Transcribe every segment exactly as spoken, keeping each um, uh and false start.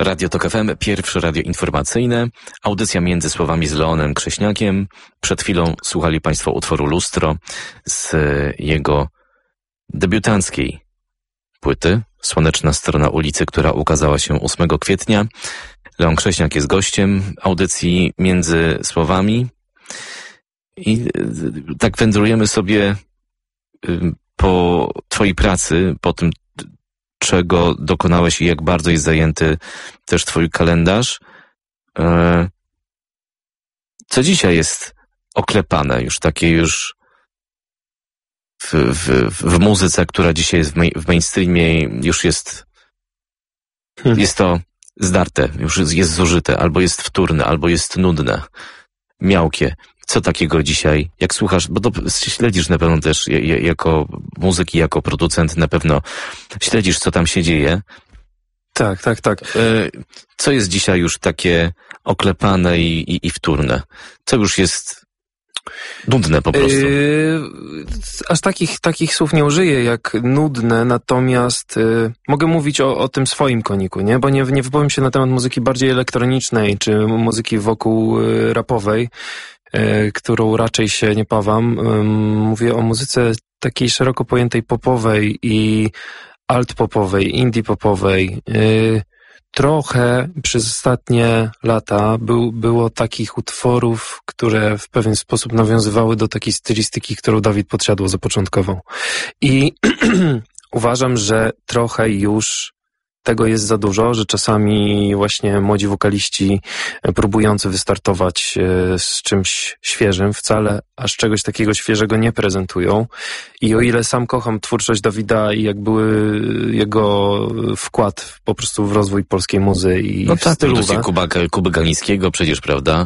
Radio Tok F M, pierwsze radio informacyjne, audycja Między Słowami z Leonem Krześniakiem. Przed chwilą słuchali Państwo utworu Lustro z jego debiutanckiej płyty Słoneczna Strona Ulicy, która ukazała się ósmego kwietnia. Leon Krześniak jest gościem audycji Między Słowami i tak wędrujemy sobie po Twojej pracy, po tym, czego dokonałeś i jak bardzo jest zajęty też Twój kalendarz. Co dzisiaj jest oklepane, już takie już w, w, w muzyce, która dzisiaj jest w, main, w mainstreamie, już jest hmm. jest to zdarte, już jest, jest zużyte, albo jest wtórne, albo jest nudne, miałkie. Co takiego dzisiaj, jak słuchasz, bo to śledzisz na pewno też jako muzyk i jako producent, na pewno śledzisz, co tam się dzieje. Tak, tak, tak. Co jest dzisiaj już takie oklepane i, i, i wtórne? Co już jest nudne po prostu? Yy, aż takich, takich słów nie użyję jak nudne, natomiast yy, mogę mówić o, o tym swoim koniku, nie? Bo nie, nie wypowiem się na temat muzyki bardziej elektronicznej, czy muzyki wokół yy, rapowej, yy, którą raczej się nie pawam. Yy, mówię o muzyce takiej szeroko pojętej popowej i alt-popowej, indie-popowej. Yy, Trochę przez ostatnie lata był, było takich utworów, które w pewien sposób nawiązywały do takiej stylistyki, którą Dawid Podsiadło zapoczątkował. I uważam, że trochę już tego jest za dużo, że czasami właśnie młodzi wokaliści próbujący wystartować z czymś świeżym wcale aż czegoś takiego świeżego nie prezentują. I o ile sam kocham twórczość Dawida i jak były jego wkład po prostu w rozwój polskiej muzy i no tak, stylówę. Kuba, Kuby Galińskiego przecież, prawda?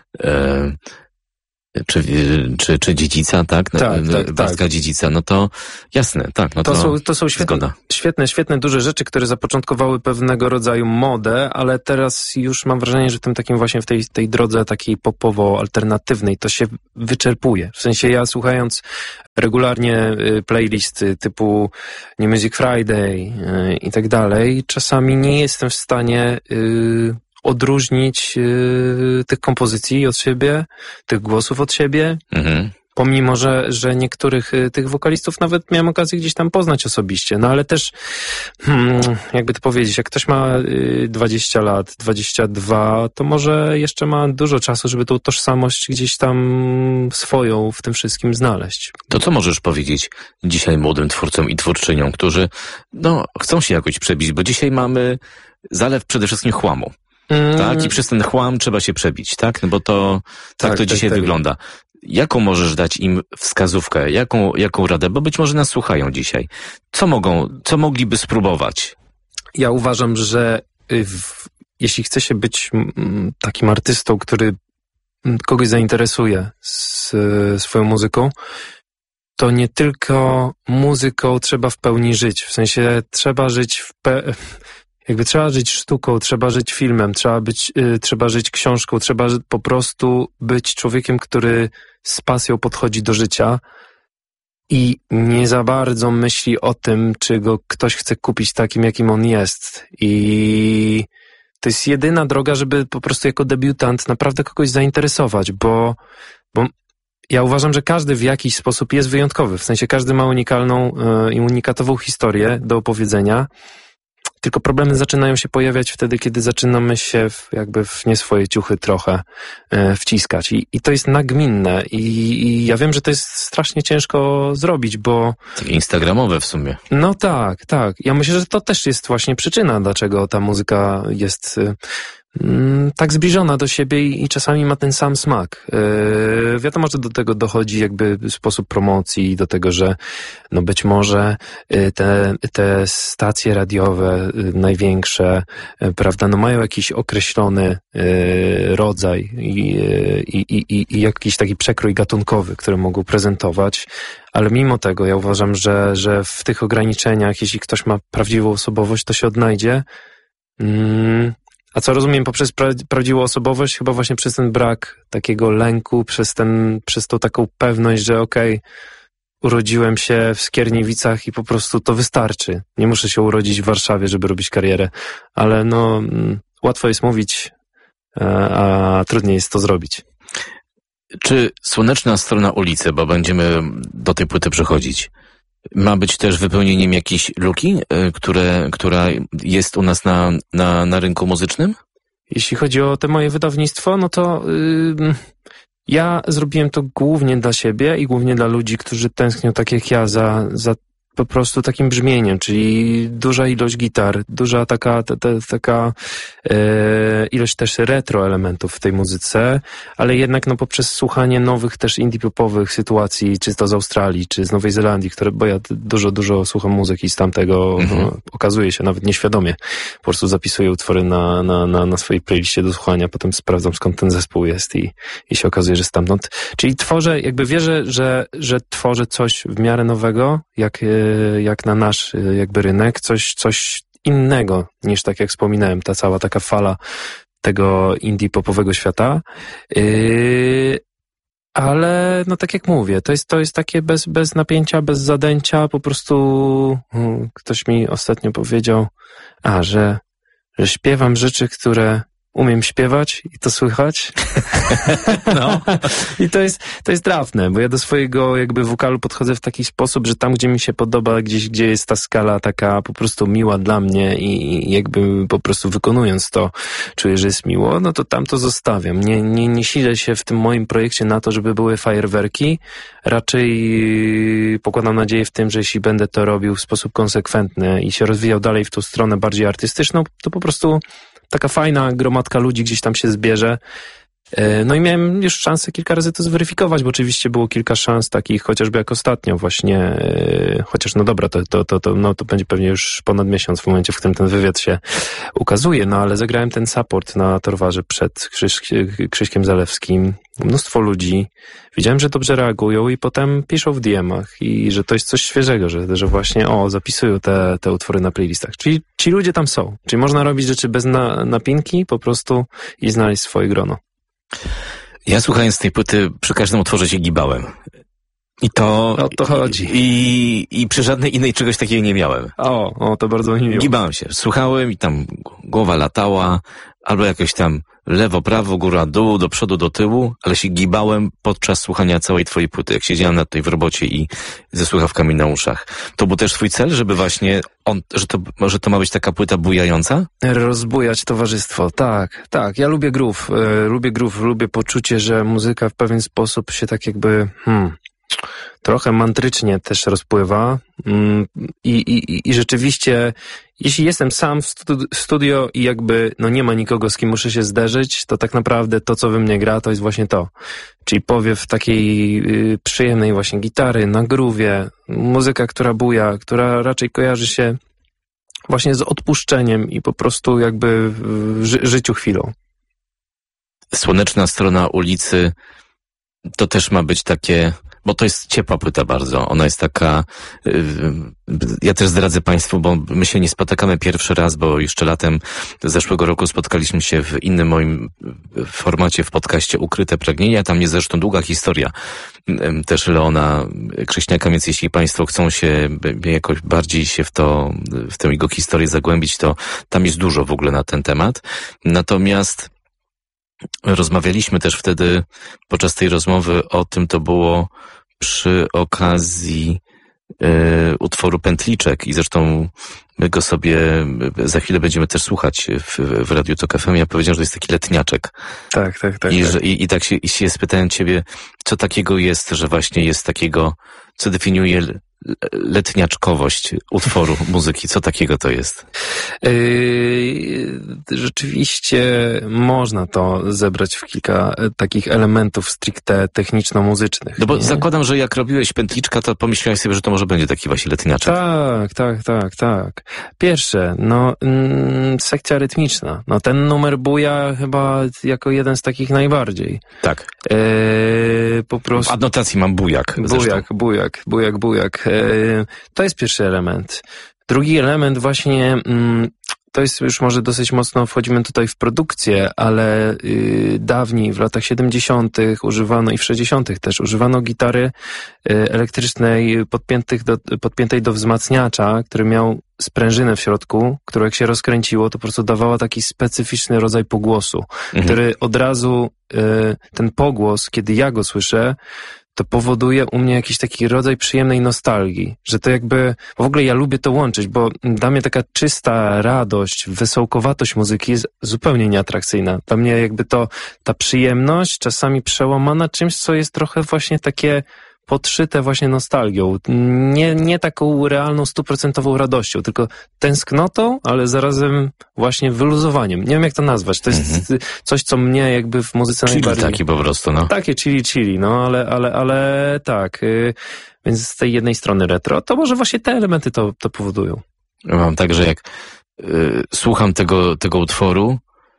E Czy, czy, czy Dziedzica, tak? Tak, tak, Bartka tak. Dziedzica, no to jasne, tak. No to, to są, to są świetne, świetne, świetne, duże rzeczy, które zapoczątkowały pewnego rodzaju modę, ale teraz już mam wrażenie, że tym takim właśnie w tej, tej drodze takiej popowo-alternatywnej to się wyczerpuje. W sensie ja słuchając regularnie playlisty typu New Music Friday i tak dalej, czasami nie jestem w stanie yy, odróżnić yy, tych kompozycji od siebie, tych głosów od siebie, mhm. pomimo, że, że niektórych y, tych wokalistów nawet miałem okazję gdzieś tam poznać osobiście, no ale też hmm, jakby to powiedzieć, jak ktoś ma y, dwadzieścia lat, dwadzieścia dwa, to może jeszcze ma dużo czasu, żeby tą tożsamość gdzieś tam swoją w tym wszystkim znaleźć. To co możesz powiedzieć dzisiaj młodym twórcom i twórczyniom, którzy no chcą się jakoś przebić, bo dzisiaj mamy zalew przede wszystkim chłamu. Mm. Tak, i przez ten chłam trzeba się przebić, tak? No bo to tak, tak to tak, dzisiaj tak. wygląda. Jaką możesz dać im wskazówkę? Jaką, jaką radę? Bo być może nas słuchają dzisiaj. Co mogą, co mogliby spróbować? Ja uważam, że w, jeśli chce się być m, takim artystą, który kogoś zainteresuje z, swoją muzyką, to nie tylko muzyką trzeba w pełni żyć. W sensie trzeba żyć w pe... Jakby trzeba żyć sztuką, trzeba żyć filmem, trzeba być, y, trzeba żyć książką, trzeba po prostu być człowiekiem, który z pasją podchodzi do życia i nie za bardzo myśli o tym, czy go ktoś chce kupić takim, jakim on jest. I to jest jedyna droga, żeby po prostu jako debiutant naprawdę kogoś zainteresować, bo, bo ja uważam, że każdy w jakiś sposób jest wyjątkowy. W sensie każdy ma unikalną y, i unikatową historię do opowiedzenia. Tylko problemy zaczynają się pojawiać wtedy, kiedy zaczynamy się w, jakby w nie swoje ciuchy trochę e, wciskać. I, I to jest nagminne. I, I ja wiem, że to jest strasznie ciężko zrobić, bo... Takie instagramowe w sumie. No tak, tak. Ja myślę, że to też jest właśnie przyczyna, dlaczego ta muzyka jest... Y, tak zbliżona do siebie i, i czasami ma ten sam smak. Yy, wiadomo, że do tego dochodzi jakby sposób promocji, do tego, że no być może yy, te, te stacje radiowe yy, największe, yy, prawda, no mają jakiś określony yy, rodzaj i, yy, i, i, i jakiś taki przekrój gatunkowy, który mogą prezentować, ale mimo tego ja uważam, że, że w tych ograniczeniach, jeśli ktoś ma prawdziwą osobowość, to się odnajdzie. Yy. A co rozumiem poprzez pra- prawdziwą osobowość? Chyba właśnie przez ten brak takiego lęku, przez ten, przez tą taką pewność, że okej, okay, urodziłem się w Skierniewicach i po prostu to wystarczy. Nie muszę się urodzić w Warszawie, żeby robić karierę. Ale no, łatwo jest mówić, a trudniej jest to zrobić. Czy Słoneczna strona ulicy, bo będziemy do tej płyty przechodzić, ma być też wypełnieniem jakiejś luki, które, która jest u nas na, na, na rynku muzycznym? Jeśli chodzi o te moje wydawnictwo, no to yy, ja zrobiłem to głównie dla siebie i głównie dla ludzi, którzy tęsknią tak jak ja za, za po prostu takim brzmieniem, czyli duża ilość gitar, duża taka, ta, ta, taka e, ilość też retro elementów w tej muzyce, ale jednak no poprzez słuchanie nowych też indie-popowych sytuacji, czy to z Australii, czy z Nowej Zelandii, które, bo ja dużo, dużo słucham muzyki z tamtego, mhm. no, okazuje się, nawet nieświadomie, po prostu zapisuję utwory na, na, na, na swojej playliście do słuchania, potem sprawdzam skąd ten zespół jest i, i się okazuje, że stamtąd. Czyli tworzę, jakby wierzę, że, że tworzę coś w miarę nowego, jak jak na nasz jakby rynek, coś, coś innego niż tak jak wspominałem, ta cała taka fala tego indie popowego świata. Yy, ale no tak jak mówię, to jest, to jest takie bez, bez napięcia, bez zadęcia, po prostu hmm, ktoś mi ostatnio powiedział, a, że, że śpiewam rzeczy, które umiem śpiewać i to słychać. No. I to jest, to jest trafne, bo ja do swojego jakby wokalu podchodzę w taki sposób, że tam, gdzie mi się podoba, gdzieś, gdzie jest ta skala taka po prostu miła dla mnie i jakby po prostu wykonując to czuję, że jest miło, no to tam to zostawiam. Nie, nie, nie silę się w tym moim projekcie na to, żeby były fajerwerki. Raczej pokładam nadzieję w tym, że jeśli będę to robił w sposób konsekwentny i się rozwijał dalej w tą stronę bardziej artystyczną, to po prostu taka fajna gromadka ludzi gdzieś tam się zbierze. No i miałem już szansę kilka razy to zweryfikować, bo oczywiście było kilka szans takich, chociażby jak ostatnio właśnie, chociaż no dobra, to, to, to, to, no, to będzie pewnie już ponad miesiąc w momencie, w którym ten wywiad się ukazuje, no ale zagrałem ten support na Torwarze przed Krzyś, Krzyśkiem Zalewskim. Mnóstwo ludzi. Widziałem, że dobrze reagują i potem piszą w D M-ach i że to jest coś świeżego, że, że właśnie o, zapisują te, te utwory na playlistach. Czyli ci ludzie tam są. Czyli można robić rzeczy bez na, napinki po prostu i znaleźć swoje grono. Ja słuchając tej płyty przy każdym utworze się gibałem. I to... O to chodzi. I, i przy żadnej innej czegoś takiego nie miałem. O, o to bardzo miło. Gibałem się. Słuchałem i tam głowa latała, albo jakoś tam lewo, prawo, góra, dół, do przodu, do tyłu, ale się gibałem podczas słuchania całej twojej płyty, jak siedziałem na tej w robocie i ze słuchawkami na uszach. To był też twój cel, żeby właśnie on, że to, że to ma być taka płyta bujająca? Rozbujać towarzystwo, tak, tak. Ja lubię groove, e, lubię groove, lubię poczucie, że muzyka w pewien sposób się tak jakby, hmm, trochę mantrycznie też rozpływa mm, i, i, i rzeczywiście, jeśli jestem sam w studi- studio i jakby no nie ma nikogo, z kim muszę się zderzyć, to tak naprawdę to, co we mnie gra, to jest właśnie to. Czyli powiew takiej y, przyjemnej właśnie gitary, na groove'ie, muzyka, która buja, która raczej kojarzy się właśnie z odpuszczeniem i po prostu jakby w ży- życiu chwilą. Słoneczna strona ulicy to też ma być takie... Bo to jest ciepła płyta bardzo. Ona jest taka... Ja też zdradzę Państwu, bo my się nie spotykamy pierwszy raz, bo jeszcze latem zeszłego roku spotkaliśmy się w innym moim formacie w podcaście Ukryte Pragnienia. Tam jest zresztą długa historia też Leona Krześniaka, więc jeśli Państwo chcą się jakoś bardziej się w to, w tę jego historię zagłębić, to tam jest dużo w ogóle na ten temat. Natomiast rozmawialiśmy też wtedy podczas tej rozmowy o tym, to było przy okazji y, utworu Pętliczek i zresztą my go sobie za chwilę będziemy też słuchać w, w Radiu Tok F M. Ja powiedziałem, że to jest taki letniaczek. Tak, tak, tak. I, tak. Że, i, i tak się, i się spytałem ciebie, co takiego jest, że właśnie jest takiego, co definiuje letniaczkowość utworu muzyki. Co takiego to jest? Yy, rzeczywiście można to zebrać w kilka takich elementów stricte techniczno-muzycznych. No bo nie? zakładam, że jak robiłeś Pętliczka, to pomyślałeś sobie, że to może będzie taki właśnie letniaczek. Tak, tak, tak, tak. Pierwsze, no mm, sekcja rytmiczna. No ten numer buja chyba jako jeden z takich najbardziej. Tak. Yy, po prostu... W adnotacji mam bujak. Bujak, zresztą. bujak, bujak, bujak. To jest pierwszy element. Drugi element właśnie, to jest już może dosyć mocno, wchodzimy tutaj w produkcję, ale dawniej w latach siedemdziesiątych używano i w sześćdziesiątych też używano gitary elektrycznej podpiętych do, podpiętej do wzmacniacza, który miał sprężynę w środku, która jak się rozkręciło, to po prostu dawała taki specyficzny rodzaj pogłosu, mhm. który od razu, y, ten pogłos, kiedy ja go słyszę, to powoduje u mnie jakiś taki rodzaj przyjemnej nostalgii, że to jakby, w ogóle ja lubię to łączyć, bo dla mnie taka czysta radość, wesołkowatość muzyki jest zupełnie nieatrakcyjna. Dla mnie jakby to, ta przyjemność czasami przełamana czymś, co jest trochę właśnie takie podszyte właśnie nostalgią. Nie, nie taką realną, stuprocentową radością, tylko tęsknotą, ale zarazem właśnie wyluzowaniem. Nie wiem, jak to nazwać. To jest mhm. coś, co mnie jakby w muzyce chili najbardziej... taki po prostu, no. Takie chili, chili, no, ale, ale, ale tak. Yy, więc z tej jednej strony retro, to może właśnie te elementy to, to powodują. Mam tak, że jak yy, słucham tego, tego utworu,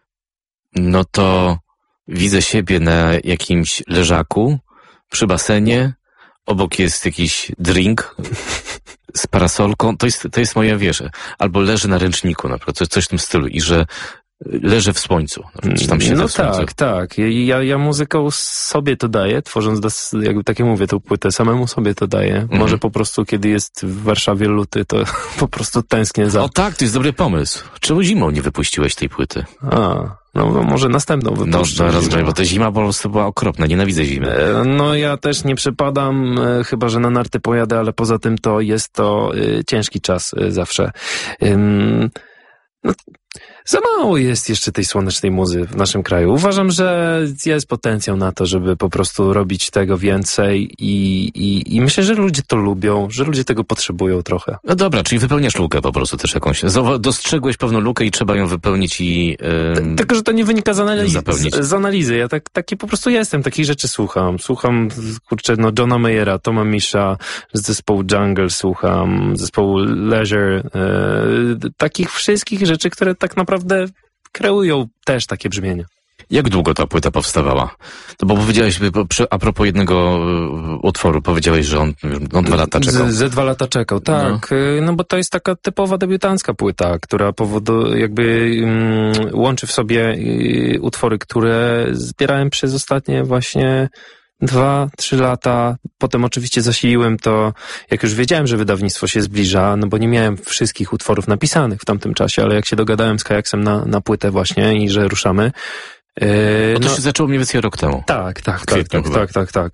no to widzę siebie na jakimś leżaku, przy basenie, obok jest jakiś drink z parasolką, to jest, to jest moja, wiesz, albo leży na ręczniku, na przykład, coś, coś w tym stylu i że leżę w słońcu, czy tam siedzę no w słońcu. tak, tak. Ja, ja muzyką sobie to daję, tworząc, dos, jakby tak jak mówię, tą płytę, samemu sobie to daję. Mhm. Może po prostu, kiedy jest w Warszawie luty, to po prostu tęsknię za... O tak, to jest dobry pomysł. Czemu zimą nie wypuściłeś tej płyty? A, no, no może następną wypuszczę. No, rozgraj, bo ta zima po prostu była okropna, nienawidzę zimy. E, no ja też nie przepadam, e, chyba że na narty pojadę, ale poza tym to jest to e, ciężki czas e, zawsze. Ym, no, za mało jest jeszcze tej słonecznej muzy w naszym kraju. Uważam, że jest potencjał na to, żeby po prostu robić tego więcej i, i, i myślę, że ludzie to lubią, że ludzie tego potrzebują trochę. No dobra, czyli wypełniasz lukę po prostu też jakąś. Dostrzegłeś pewną lukę i trzeba ją wypełnić i... Yy, Tylko, że to nie wynika z analizy. Z, z analizy. Ja tak, taki po prostu jestem, takich rzeczy słucham. Słucham, kurczę, no Johna Mayera, Toma Misha, z zespołu Jungle słucham, zespołu Leisure, yy, takich wszystkich rzeczy, które tak naprawdę naprawdę kreują też takie brzmienia. Jak długo ta płyta powstawała? To bo powiedziałeś, a propos jednego utworu, powiedziałeś, że on, on dwa lata czekał. Z, ze dwa lata czekał, tak. No. no bo to jest taka typowa debiutancka płyta, która powoduje, jakby um, łączy w sobie y, utwory, które zbierałem przez ostatnie właśnie Dwa, trzy lata. Potem oczywiście zasiliłem to, jak już wiedziałem, że wydawnictwo się zbliża, no bo nie miałem wszystkich utworów napisanych w tamtym czasie, ale jak się dogadałem z Kajaksem na, na płytę właśnie i że ruszamy. Yy, no to no, się zaczęło mniej więcej rok temu. Tak, tak, tak, tak, tak, tak, tak.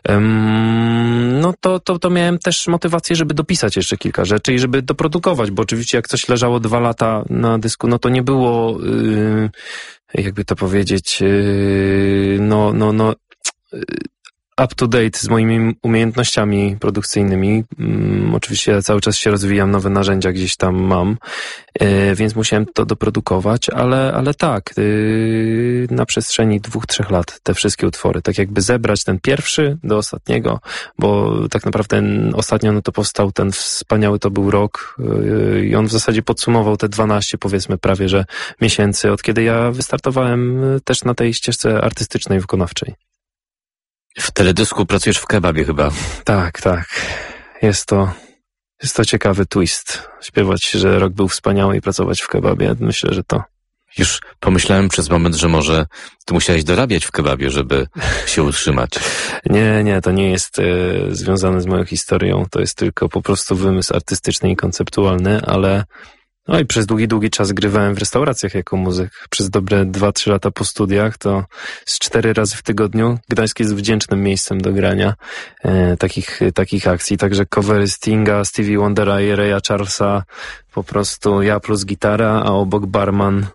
Um, no to, to, to miałem też motywację, żeby dopisać jeszcze kilka rzeczy i żeby doprodukować, bo oczywiście jak coś leżało dwa lata na dysku, no to nie było, yy, jakby to powiedzieć, yy, no, no, no, yy, up to date z moimi umiejętnościami produkcyjnymi. Um, oczywiście ja cały czas się rozwijam, nowe narzędzia gdzieś tam mam, yy, więc musiałem to doprodukować, ale, ale tak, yy, na przestrzeni dwóch, trzech lat te wszystkie utwory, tak jakby zebrać ten pierwszy do ostatniego, bo tak naprawdę ten, ostatnio no to powstał ten wspaniały, to był rok yy, i on w zasadzie podsumował te dwanaście, powiedzmy prawie, że miesięcy, od kiedy ja wystartowałem też na tej ścieżce artystycznej, wykonawczej. W teledysku pracujesz w kebabie chyba. Tak, tak. Jest to, jest to ciekawy twist. Śpiewać, że rok był wspaniały i pracować w kebabie. Myślę, że to... Już pomyślałem przez moment, że może ty musiałeś dorabiać w kebabie, żeby się utrzymać. Nie, nie, to nie jest e, związane z moją historią. To jest tylko po prostu wymysł artystyczny i konceptualny, ale... No i przez długi, długi czas grywałem w restauracjach jako muzyk. Przez dobre dwa, trzy lata po studiach to z cztery razy w tygodniu. Gdańsk jest wdzięcznym miejscem do grania e, takich, takich akcji. Także covery Stinga, Stevie Wondera i Raya Charlesa, po prostu ja plus gitara, a obok barman.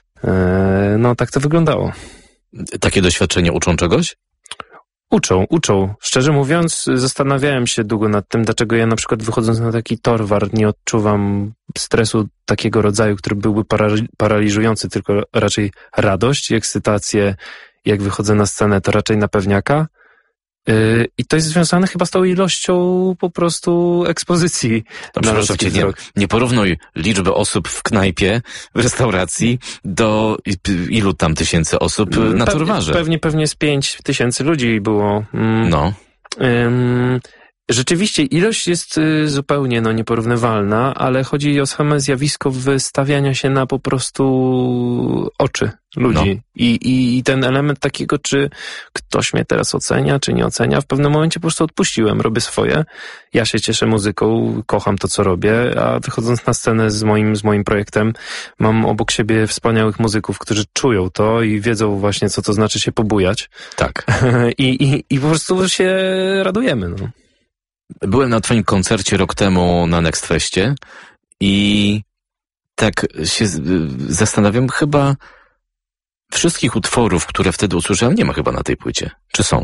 E, no tak to wyglądało. Takie doświadczenia uczą czegoś? Uczą, uczą. Szczerze mówiąc, zastanawiałem się długo nad tym, dlaczego ja na przykład wychodząc na taki torwar nie odczuwam stresu takiego rodzaju, który byłby para- paraliżujący, tylko raczej radość i ekscytację. Jak wychodzę na scenę, to raczej na pewniaka. Yy, I to jest związane chyba z tą ilością po prostu ekspozycji. No, przepraszam cię, nie, nie porównuj liczby osób w knajpie, w restauracji do ilu tam tysięcy osób na pewnie, torwarze. Pewnie, pewnie z pięć tysięcy ludzi było. Mm, no. Ym, Rzeczywiście ilość jest y, zupełnie no, nieporównywalna, ale chodzi o same zjawisko wystawiania się na po prostu oczy ludzi. No. I, i, I ten element takiego, czy ktoś mnie teraz ocenia, czy nie ocenia, w pewnym momencie po prostu odpuściłem, robię swoje. Ja się cieszę muzyką, kocham to, co robię, a wychodząc na scenę z moim, z moim projektem, mam obok siebie wspaniałych muzyków, którzy czują to i wiedzą właśnie, co to znaczy się pobujać. Tak. I, i, i po prostu się radujemy, no. Byłem na twoim koncercie rok temu na Next Festie i tak się zastanawiam, chyba wszystkich utworów, które wtedy usłyszałem, nie ma chyba na tej płycie. Czy są?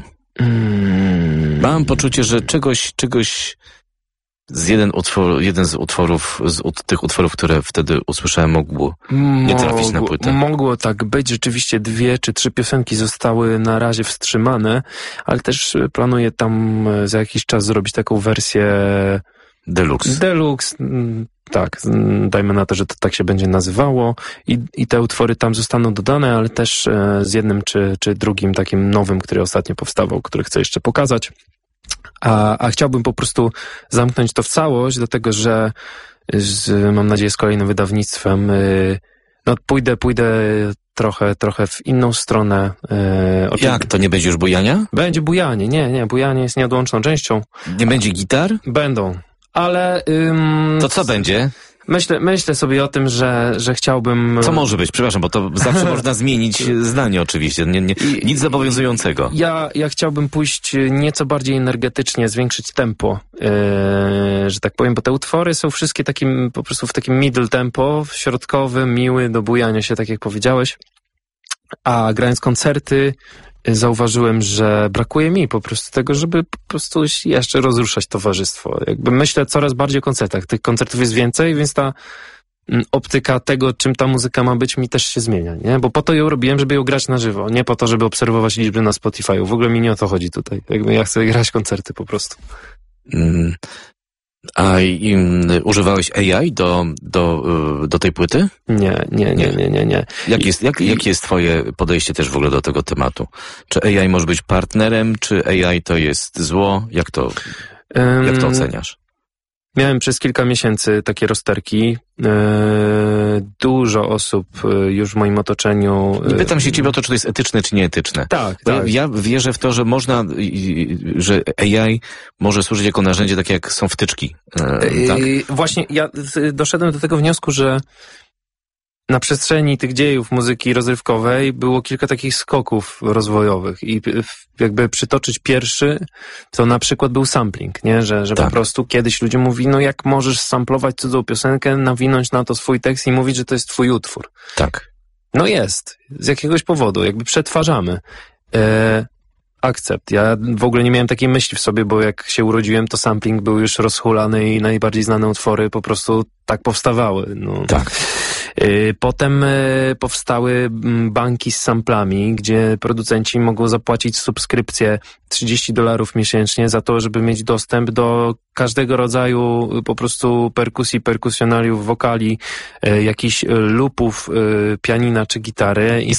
Mm. Mam poczucie, że czegoś, czegoś z jeden utwór, jeden z utworów, z ut, tych utworów, które wtedy usłyszałem, mogło nie trafić na płytę. Mogło tak być. Rzeczywiście dwie czy trzy piosenki zostały na razie wstrzymane, ale też planuję tam za jakiś czas zrobić taką wersję Deluxe. Deluxe, tak. Dajmy na to, że to tak się będzie nazywało i, i te utwory tam zostaną dodane, ale też z jednym czy, czy drugim takim nowym, który ostatnio powstawał, który chcę jeszcze pokazać. A, a chciałbym po prostu zamknąć to w całość, dlatego że z, mam nadzieję z kolejnym wydawnictwem no pójdę, pójdę trochę, trochę w inną stronę. Yy, Jak? To nie będzie już bujania? Będzie bujanie, nie, nie, bujanie jest nieodłączną częścią. Nie będzie gitar? Będą, ale... Ym, to co będzie? Myślę, myślę sobie o tym, że, że chciałbym... Co może być? Przepraszam, bo to zawsze można zmienić zdanie oczywiście. Nie, nie, nic zobowiązującego. Ja, ja chciałbym pójść nieco bardziej energetycznie, zwiększyć tempo, yy, że tak powiem, bo te utwory są wszystkie takim, po prostu w takim middle tempo, środkowy, miły, do bujania się, tak jak powiedziałeś. A grając koncerty, zauważyłem, że brakuje mi po prostu tego, żeby po prostu jeszcze rozruszać towarzystwo. Jakby myślę coraz bardziej o koncertach. Tych koncertów jest więcej, więc ta optyka tego, czym ta muzyka ma być, mi też się zmienia, nie? Bo po to ją robiłem, żeby ją grać na żywo, nie po to, żeby obserwować liczby na Spotify'u. W ogóle mi nie o to chodzi tutaj. Jakby ja chcę grać koncerty po prostu. Mm. A i, używałeś A I do, do, do tej płyty? Nie, nie, nie, nie, nie. nie. Jak jest, jak, jakie jest twoje podejście też w ogóle do tego tematu? Czy A I może być partnerem, czy A I to jest zło? Jak to, um, jak to oceniasz? Miałem przez kilka miesięcy takie rozterki. Eee, dużo osób już w moim otoczeniu... Nie pytam się ciebie o to, czy to jest etyczne, czy nieetyczne. Tak, Bo tak. Ja wierzę w to, że można, że A I może służyć jako narzędzie, takie jak są wtyczki. Eee, tak? Eee, właśnie ja doszedłem do tego wniosku, że na przestrzeni tych dziejów muzyki rozrywkowej było kilka takich skoków rozwojowych i jakby przytoczyć pierwszy, to na przykład był sampling, nie? Że, że tak. Po prostu kiedyś ludzie mówili, no jak możesz samplować cudzą piosenkę, nawinąć na to swój tekst i mówić, że to jest twój utwór. Tak. No jest. Z jakiegoś powodu. Jakby przetwarzamy. E, akcept. Ja w ogóle nie miałem takiej myśli w sobie, bo jak się urodziłem, to sampling był już rozhulany i najbardziej znane utwory po prostu tak powstawały. No. Tak. Potem powstały banki z samplami, gdzie producenci mogą zapłacić subskrypcję trzydzieści dolarów miesięcznie za to, żeby mieć dostęp do każdego rodzaju po prostu perkusji, perkusjonaliów, wokali, jakichś loopów, pianina czy gitary. I